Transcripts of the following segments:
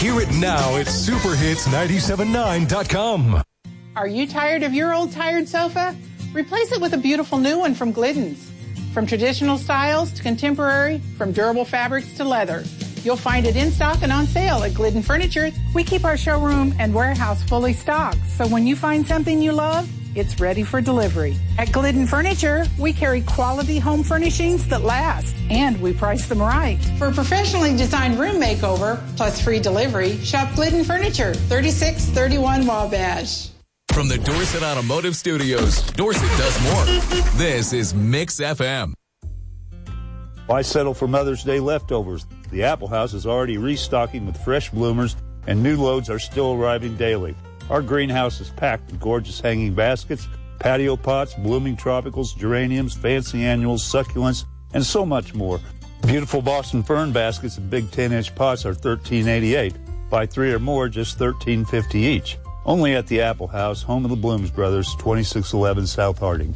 Hear it now at superhits979.com. Are you tired of your old tired sofa? Replace it with a beautiful new one from Glidden's. From traditional styles to contemporary, from durable fabrics to leather. You'll find it in stock and on sale at Glidden Furniture. We keep our showroom and warehouse fully stocked, so when you find something you love, it's ready for delivery. At Glidden Furniture, we carry quality home furnishings that last, and we price them right. For a professionally designed room makeover, plus free delivery, shop Glidden Furniture, 3631 Wabash. From the Dorset Automotive Studios, Dorset does more. This is Mix FM. Why settle for Mother's Day leftovers? The Apple House is already restocking with fresh bloomers, and new loads are still arriving daily. Our greenhouse is packed with gorgeous hanging baskets, patio pots, blooming tropicals, geraniums, fancy annuals, succulents, and so much more. Beautiful Boston fern baskets and big 10-inch pots are $13.88. Buy 3 or more, just $13.50 each. Only at the Apple House, home of the Blooms Brothers, 2611 South Harding.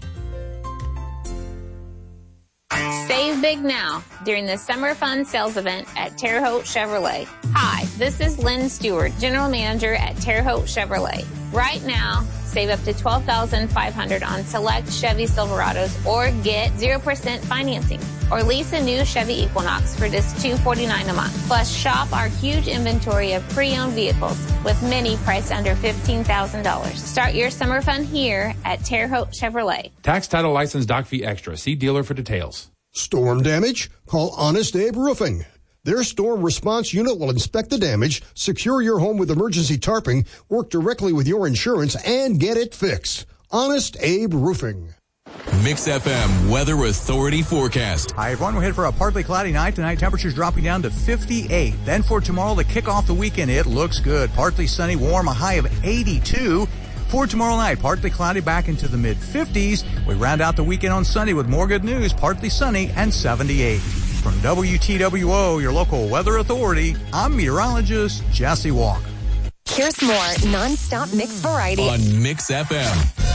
Save big now during the Summer Fun Sales Event at Terre Haute Chevrolet. Hi, this is Lynn Stewart, General Manager at Terre Haute Chevrolet. Right now, save up to $12,500 on select Chevy Silverados or get 0% financing. Or lease a new Chevy Equinox for just $249 a month. Plus, shop our huge inventory of pre-owned vehicles with many priced under $15,000. Start your summer fun here at Terre Haute Chevrolet. Tax, title, license, doc fee extra. See dealer for details. Storm damage? Call Honest Abe Roofing. Their storm response unit will inspect the damage, secure your home with emergency tarping, work directly with your insurance, and get it fixed. Honest Abe Roofing. Mix FM Weather Authority forecast. Hi, everyone. We're headed for a partly cloudy night. Tonight, temperatures dropping down to 58. Then for tomorrow, to kick off the weekend, it looks good. Partly sunny, warm, a high of 82. For tomorrow night, partly cloudy, back into the mid-50s. We round out the weekend on Sunday with more good news, partly sunny and 78. From WTWO, your local weather authority, I'm meteorologist Jesse Walk. Here's more non-stop mix variety on Mix FM.